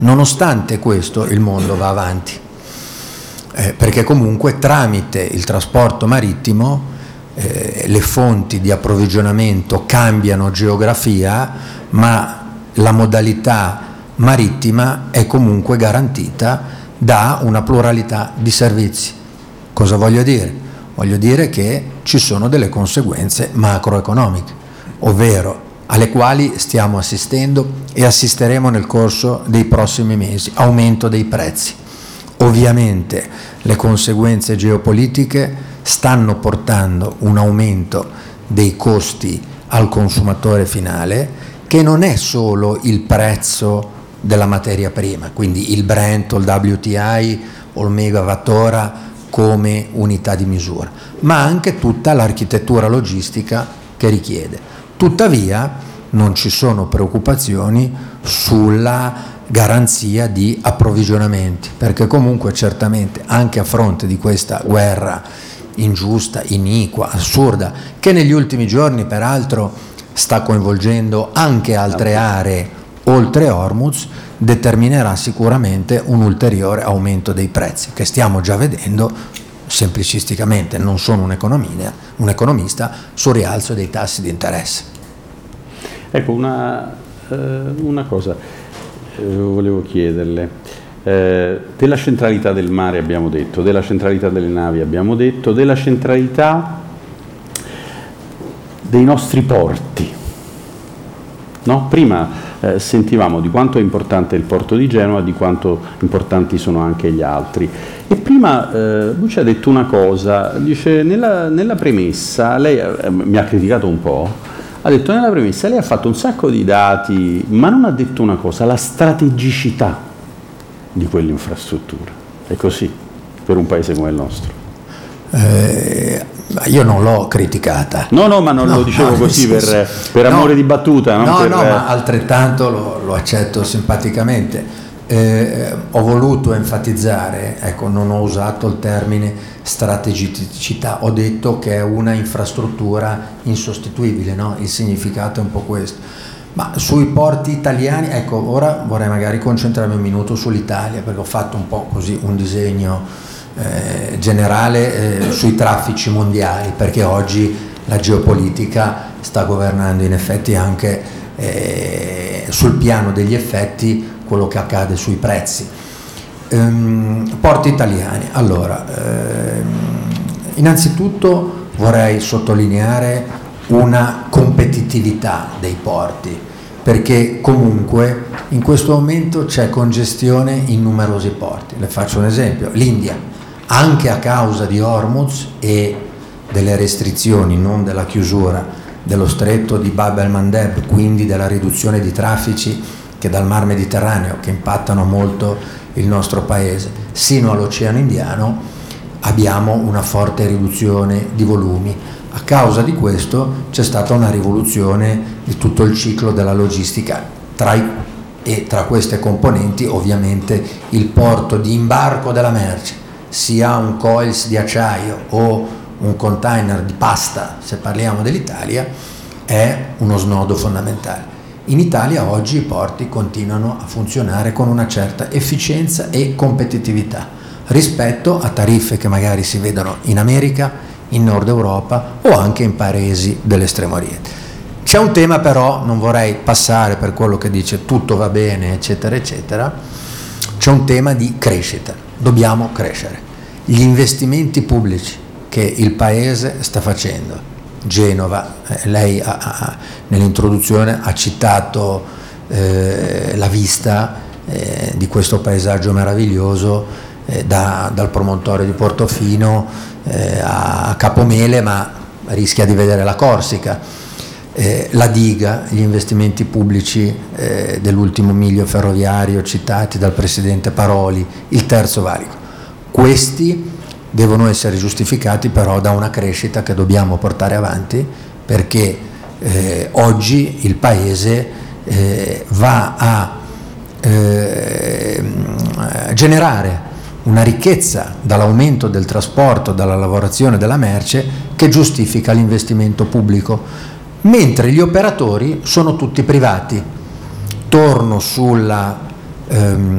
Nonostante questo il mondo va avanti, perché comunque tramite il trasporto marittimo le fonti di approvvigionamento cambiano geografia, ma la modalità marittima è comunque garantita da una pluralità di servizi. Cosa voglio dire? Voglio dire che ci sono delle conseguenze macroeconomiche, ovvero alle quali stiamo assistendo e assisteremo nel corso dei prossimi mesi: aumento dei prezzi. Ovviamente le conseguenze geopolitiche stanno portando un aumento dei costi al consumatore finale, che non è solo il prezzo della materia prima, quindi il Brent o il WTI o il megawattora come unità di misura, ma anche tutta l'architettura logistica che richiede. Tuttavia non ci sono preoccupazioni sulla garanzia di approvvigionamenti, perché comunque certamente anche a fronte di questa guerra ingiusta, iniqua, assurda, che negli ultimi giorni peraltro sta coinvolgendo anche altre aree oltre Hormuz, determinerà sicuramente un ulteriore aumento dei prezzi, che stiamo già vedendo semplicisticamente, non sono un economista, sul rialzo dei tassi di interesse. Ecco, una cosa volevo chiederle. Della centralità del mare abbiamo detto, della centralità delle navi abbiamo detto, della centralità dei nostri porti. No? Prima sentivamo di quanto è importante il porto di Genova, di quanto importanti sono anche gli altri. E prima lui ci ha detto una cosa, dice nella premessa, lei mi ha criticato un po', ha detto nella premessa lei ha fatto un sacco di dati, ma non ha detto una cosa, la strategicità di quell'infrastruttura. È così per un paese come il nostro? Io non l'ho criticata. No, ma non lo dicevo così per amore di battuta. No, ma altrettanto lo accetto simpaticamente. Ho voluto enfatizzare, ecco, non ho usato il termine strategicità, ho detto che è una infrastruttura insostituibile, no? Il significato è un po' questo. Ma sui porti italiani, ecco, ora vorrei magari concentrarmi un minuto sull'Italia, perché ho fatto un po' così un disegno generale sui traffici mondiali, perché oggi la geopolitica sta governando in effetti anche sul piano degli effetti quello che accade sui prezzi. Porti italiani, allora, innanzitutto vorrei sottolineare una competitività dei porti, perché comunque in questo momento c'è congestione in numerosi porti. Le faccio un esempio: l'India, anche a causa di Hormuz e delle restrizioni, non della chiusura dello stretto di Bab el-Mandeb, quindi della riduzione di traffici che dal Mar Mediterraneo, che impattano molto il nostro paese, sino all'Oceano Indiano, abbiamo una forte riduzione di volumi. A causa di questo c'è stata una rivoluzione di tutto il ciclo della logistica, tra queste componenti ovviamente il porto di imbarco della merce, sia un coils di acciaio o un container di pasta, se parliamo dell'Italia, è uno snodo fondamentale. In Italia oggi i porti continuano a funzionare con una certa efficienza e competitività rispetto a tariffe che magari si vedono in America, in Nord Europa o anche in paesi dell'Estremo Oriente. C'è un tema però, non vorrei passare per quello che dice tutto va bene eccetera eccetera, c'è un tema di crescita, dobbiamo crescere. Gli investimenti pubblici che il Paese sta facendo, Genova, lei nell'introduzione ha citato la vista di questo paesaggio meraviglioso dal promontorio di Portofino a Capomele, ma rischia di vedere la Corsica, la diga, gli investimenti pubblici dell'ultimo miglio ferroviario citati dal Presidente Paroli, il terzo valico. Questi devono essere giustificati però da una crescita che dobbiamo portare avanti, perché oggi il Paese va a generare una ricchezza dall'aumento del trasporto, dalla lavorazione della merce, che giustifica l'investimento pubblico, mentre gli operatori sono tutti privati. Torno sulla